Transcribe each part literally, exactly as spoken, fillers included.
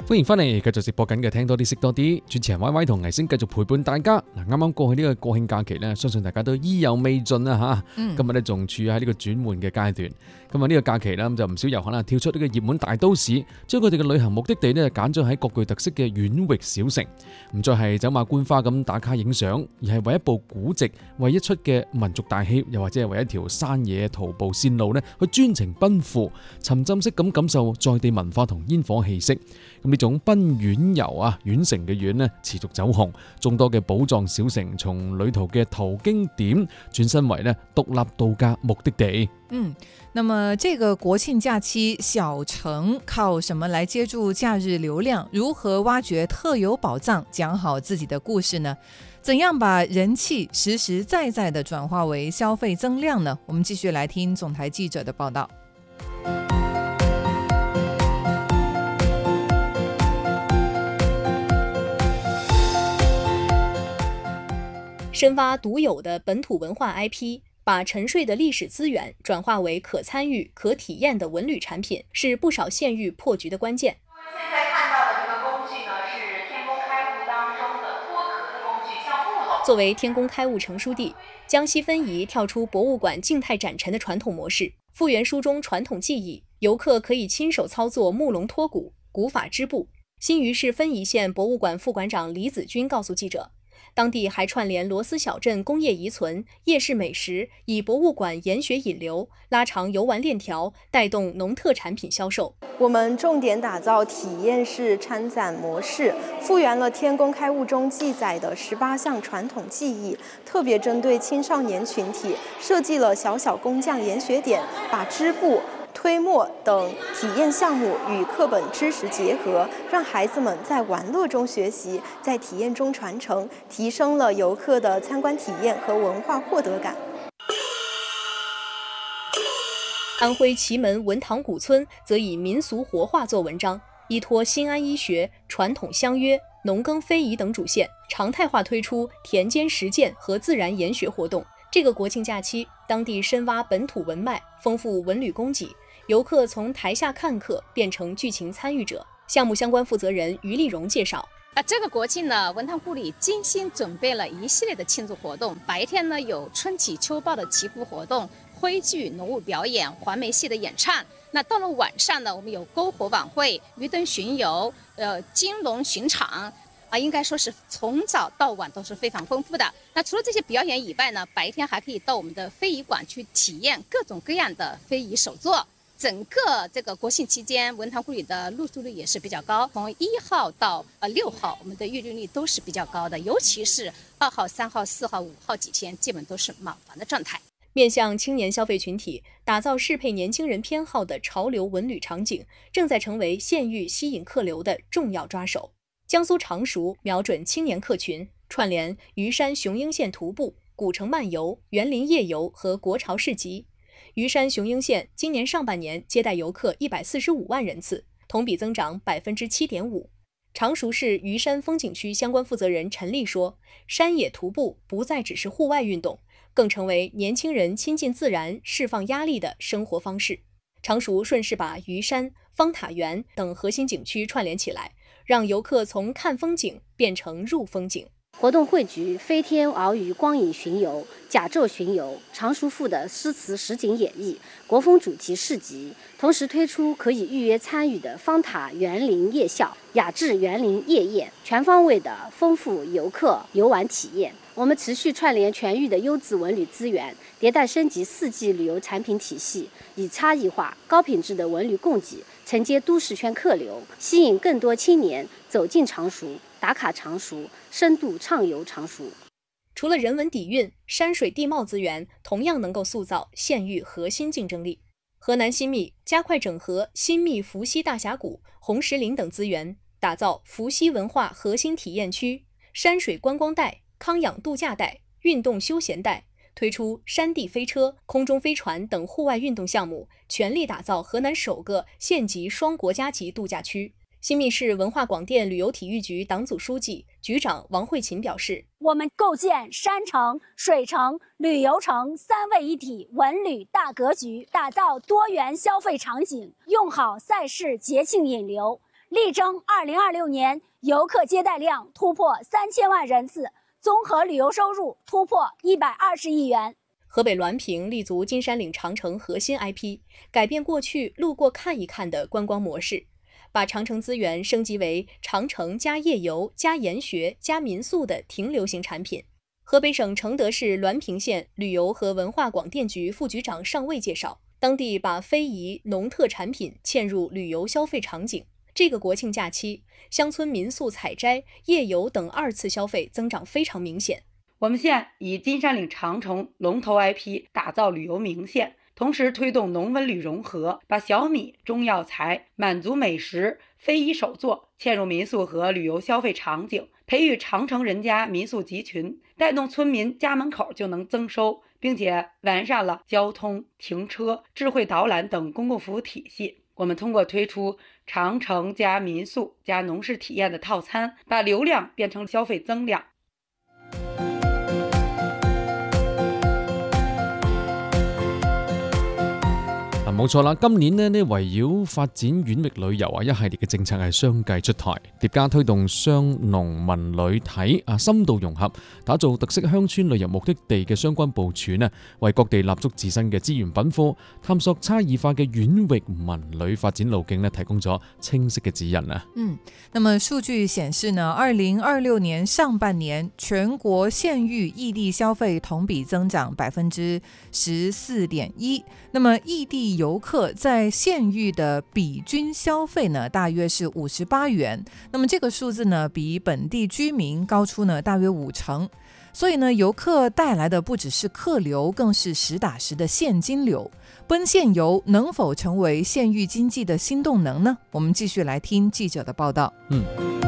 歡迎翻嚟，繼續直播緊嘅聽多啲識多啲，主持人 Y Y 同藝星繼續陪伴大家。嗱，啱啱過去呢個國慶假期咧，相信大家都意猶未盡啊嚇。嗯、今日咧仲處喺呢個轉換嘅階段。今日呢個假期咧，咁就唔少遊客啦跳出呢個熱門大都市，將佢哋嘅旅行目的地咧揀咗喺各具特色嘅縣域小城，唔再係走馬觀花咁打卡影相，而係為一部古蹟、為一出嘅民族大戲，又或者係為一條山野徒步線路咧去專程奔赴，沉浸式咁感受在地文化同煙火氣息。咁呢種奔縣遊啊，縣城嘅縣呢持續走紅，眾多嘅寶藏小城從旅途嘅途經點轉身為呢獨立度假目的地。 嗯，那麼這個國慶假期，小城靠什麼來接住假日流量？如何挖掘特有寶藏，講好自己的故事呢？怎樣把人氣實實在在地轉化為消費增量呢？我們繼續來聽總台記者的報道。 深挖獨有的本土文化 I P， 把沉睡的歷史資源轉化為可參與、可體驗的文旅產品，是不少縣域破局的關鍵。 現在看到的這個工具呢，是天工開物當中的脫殼的工具，叫木簍。 作為天工開物成書地，江西分宜跳出博物館靜態展陳的傳統模式，復原書中傳統技藝，遊客可以親手操作木龍脫骨、古法織布。新餘市分宜縣博物館副館長李子君告訴記者，當地還串聯螺絲小鎮工業遺存、夜市美食，以博物館研學引流，拉長遊玩鏈條，帶動農特產品銷售。 我們重點打造體驗式參展模式，復原了天工開物中記載的十八項傳統技藝，特別針對青少年群體，設計了小小工匠研學點，把織布、推磨等體驗項目與課本知識結合，讓孩子們在玩樂中學習，在體驗中傳承，提升了遊客的參觀體驗和文化獲得感。 安徽祁門文塘古村則以民俗活化做文章，依託新安醫學、傳統相約、農耕非遺等主線，常態化推出田間實踐和自然研學活動。這個國慶假期，當地深挖本土文脈，豐富文旅供給，遊客從台下看客變成劇情參與者。項目相關負責人於麗蓉介紹： 啊，這個國慶呢，文塘故里精心準備了一系列的慶祝活動。白天呢，有春祈秋報的祈福活動，徽劇、農舞表演、環梅戲的演唱。那到了晚上呢，我們有篝火晚會、魚燈巡遊、呃金龍巡場。啊，應該說是從早到晚都是非常豐富的。那除了這些表演以外呢，白天還可以到我們的非遺館去體驗各種各樣的非遺手作。整個這個國慶期間，文塘故里的入住率也是比較高，從一號到呃六號，我們的預訂率都是比較高的，尤其是二號、三號、四號、五號幾天，基本都是滿房的狀態。 面向青年消費群體，打造適配年輕人偏好的潮流文旅場景，正在成為縣域吸引客流的重要抓手。江蘇常熟瞄準青年客群，串聯餘山雄鷹縣徒步、古城漫遊、園林夜遊和國潮市集。餘山雄鷹縣今年上半年接待遊客一百四十五萬人次，同比增長百分之七點五。常熟市餘山風景區相關負責人陳麗說：“山野徒步不再只是戶外運動，更成為年輕人親近自然、釋放壓力的生活方式。”常熟順勢把餘山、方塔園等核心景區串聯起來，讓遊客從看風景變成入風景。 活動匯聚飛天鰲魚光影巡遊、甲胄巡遊、常熟賦的詩詞實景演繹、國風主題市集，同時推出可以預約參與的方塔園林夜校、雅致園林夜宴，全方位的豐富遊客遊玩體驗。我們持續串聯全域的優質文旅資源，迭代升級四季旅遊產品體系，以差異化、高品質的文旅供給承接都市圈客流，吸引更多青年走進常熟、打卡常熟、深度暢遊常熟。 除了人文底蘊，山水地貌資源同樣能夠塑造縣域核心競爭力。河南新密加快整合新密伏羲大峽谷、紅石林等資源，打造伏羲文化核心體驗區、山水觀光帶、康養度假帶、運動休閒帶，推出山地飛車、空中飛船等戶外運動項目，全力打造河南首個縣級雙國家級度假區。新密市文化廣電旅遊體育局黨組書記、局長王慧琴表示：“ 我們構建山城、水城、旅遊城三位一體文旅大格局，打造多元消費場景，用好賽事節慶引流。” 力争二零二六年游客接待量突破三千万人次，综合旅游收入突破一百二十亿元。 河北滦平立足金山岭长城核心 I P， 改变过去路过看一看的观光模式，把长城资源升级为长城加夜游加研学加民宿的停留型产品。河北省承德市滦平县旅游和文化广电局副局长尚卫介绍，当地把非遗农特产品嵌入旅游消费场景。这个国庆假期，乡村民宿采摘、夜游等二次消费增长非常明显。 我们县以金山岭长城龙头 I P 打造旅游名县，同时推动农文旅融合，把小米、中药材、满族美食、非遗手作嵌入民宿和旅游消费场景，培育长城人家民宿集群，带动村民家门口就能增收，并且完善了交通、停车、智慧导览等公共服务体系。我们通过推出长城加民宿加农事体验的套餐，把流量变成消费增量。 冇錯啦，今年呢呢圍繞發展遠域旅遊啊一系列嘅政策係相繼出台，疊加推動商農民旅體啊深度融合，打造特色鄉村旅遊目的地嘅相關部署呢，為各地立足自身嘅資源品貨，探索差異化嘅遠域文旅發展路徑呢，提供咗清晰嘅指引啊。 嗯，那麼數據顯示呢，二零二六年上半年全國縣域異地消費同比增長百分之十四點一，那麼異地遊客在縣域的比均消費呢，大約是五十八元。那麼這個數字呢，比本地居民高出呢大約五成。所以呢，遊客帶來的不只是客流，更是實打實的現金流。奔現遊能否成為縣域經濟的新動能呢？我們繼續來聽記者的報道。 嗯。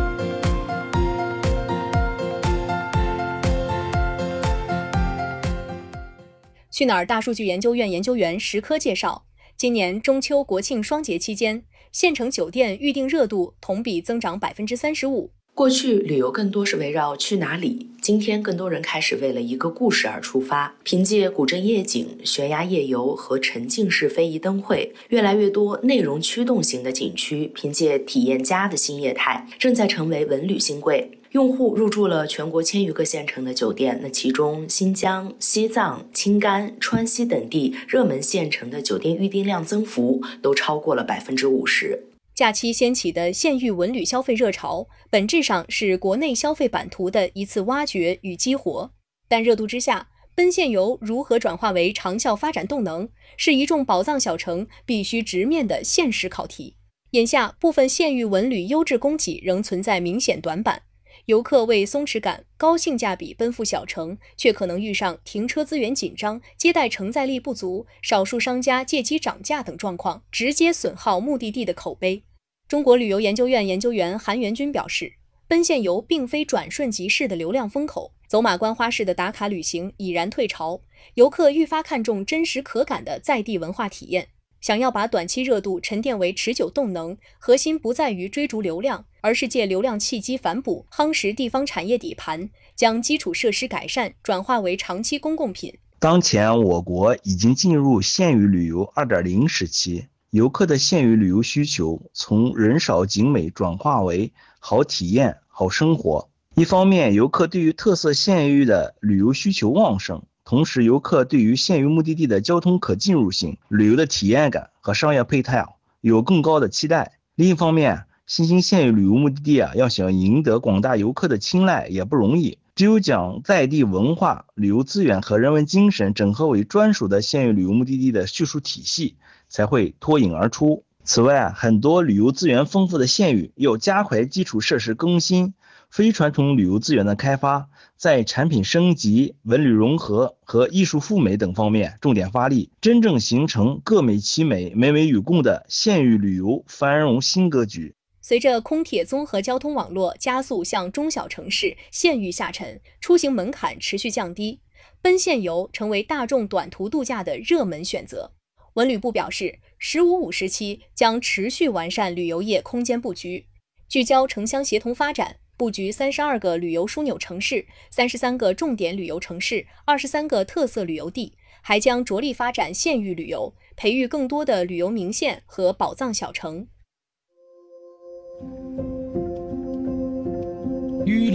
去哪兒大數據研究院研究員石科介紹，今年中秋國慶雙節期間，縣城酒店預訂熱度同比增長百分之三十五。 過去旅遊更多是圍繞去哪裡，今天更多人開始為了一個故事而出發。憑借古鎮夜景、懸崖夜遊和沉浸式非遺燈會，越來越多內容驅動型的景區，憑借體驗家的新業態，正在成為文旅新貴。用戶入住了全國千餘個縣城的酒店，那其中新疆、西藏、青甘、川西等地熱門縣城的酒店預訂量增幅都超過了百分之五十。 假期掀起的縣域文旅消費熱潮，本質上是國內消費版圖的一次挖掘與激活。但熱度之下，奔現遊如何轉化為長效發展動能，是一眾寶藏小城必須直面的現實考題。眼下，部分縣域文旅優質供給仍存在明顯短板。遊客為鬆弛感、高性價比奔赴小城，卻可能遇上停車資源緊張、接待承載力不足、少數商家借機漲價等狀況，直接損耗目的地的口碑。中國旅遊研究院研究員韓元軍表示，奔現遊並非轉瞬即逝的流量風口，走馬觀花式的打卡旅行已然退潮，遊客愈發看重真實可感的在地文化體驗。想要把短期熱度沉澱為持久動能，核心不在於追逐流量，而是借流量契機反哺，夯實地方產業底盤，將基礎設施改善轉化為長期公共品。 當前我國已經進入縣域旅遊 二點零 時期，遊客的縣域旅遊需求從人少景美轉化為好體驗、好生活。一方面，遊客對於特色縣域的旅遊需求旺盛，同時遊客對於縣域目的地的交通可進入性、旅遊的體驗感和商業配套有更高的期待。另一方面，新興縣域旅遊目的地啊，要想贏得廣大遊客的青睞也不容易，只有將在地文化、旅遊資源和人文精神整合為專屬的縣域旅遊目的地的敘述體系，才會脫穎而出。此外，很多旅遊資源豐富的縣域要加快基礎設施更新，非傳統旅遊資源的開發，在產品升級、文旅融合和藝術赴美等方面重點發力，真正形成各美其美、美美與共的縣域旅遊繁榮新格局。 隨着空鐵綜合交通網絡加速向中小城市、縣域下沉，出行門檻持續降低，奔現遊成為大眾短途度假的熱門選擇。文旅部表示，十五五時期將持續完善旅遊業空間佈局，聚焦城鄉協同發展，佈局三十二個旅遊樞紐城市、三十三個重點旅遊城市、二十三個特色旅遊地，還將着力發展縣域旅遊，培育更多的旅遊名縣和寶藏小城。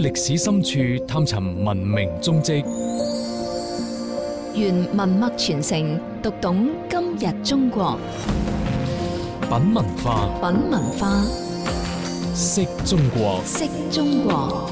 歷史深處探尋文明蹤跡， 願文脈傳承，讀懂今日中國。 品文化， 品文化， 識中國， 識中國。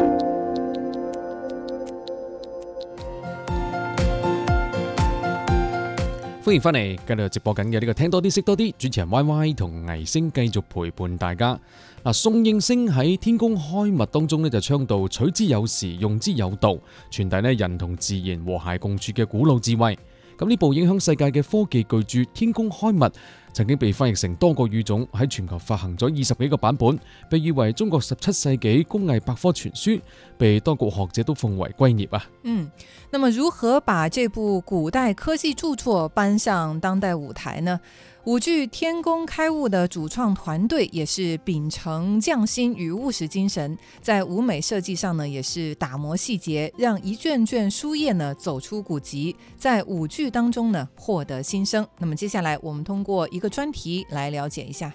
歡迎翻嚟，繼續直播緊嘅呢個聽多啲識多啲，主持人 Y Y 同倪星繼續陪伴大家。嗱，宋應星喺天工開物當中呢，就倡導取之有時，用之有道，傳遞呢人同自然和諧共處嘅古老智慧。咁呢部影響世界嘅科技巨著《天工開物》，曾經被翻譯成多個語種，喺全球發行咗二十幾個版本，被譽為中國十七世紀工藝百科全書，被多國學者都奉為圭臬啊。 嗯，那麼如何把這部古代科技著作搬上當代舞台呢？舞劇《天工開物》的主創團隊也是秉承匠心與務實精神，在舞美設計上呢，也是打磨細節，讓一卷卷書頁呢走出古籍，在舞劇當中呢獲得新生。那麼接下來我們通過一個專題來了解一下。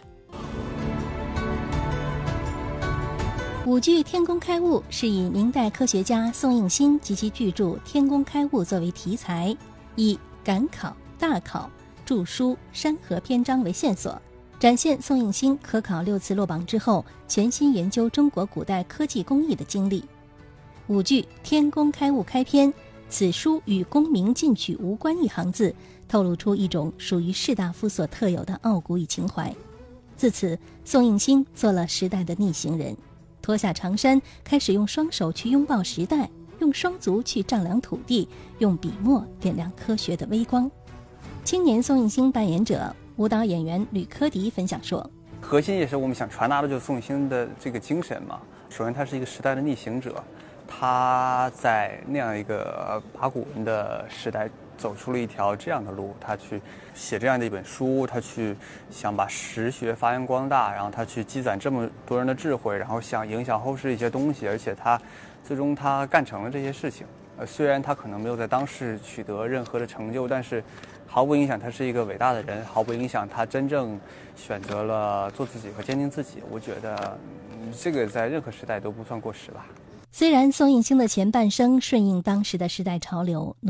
舞劇《天工開物》是以明代科學家宋應星及其巨著《天工開物》作為題材，以趕考、大考、著書、山河篇章為線索，展現宋應星科考六次落榜之後，全心研究中國古代科技工藝的經歷。舞劇《天工開物》開篇，此書與功名進取無關一行字，透露出一種屬於士大夫所特有的傲骨與情懷。自此，宋應星做了時代的逆行人，脫下長衫，開始用雙手去擁抱時代，用雙足去丈量土地，用筆墨點亮科學的微光。青年宋應星扮演者舞蹈演員呂柯迪分享說， 核心也是我們想傳達的就是宋應星的這個精神嘛。首先他是一個時代的逆行者，他在那樣一個八股文的時代走出了一條這樣的路，他去寫這樣的一本書，他去想把實學發揚光大，然後他去積攢這麼多人的智慧，然後想影響後世一些東西，而且他最終他幹成了這些事情。呃，雖然他可能沒有在當世取得任何的成就，但是毫不影響他是一個偉大的人，毫不影響他真正選擇了做自己和堅定自己。我覺得，嗯，這個在任何時代都不算過時吧。 雖然宋應星的前半生順應當時的時代潮流，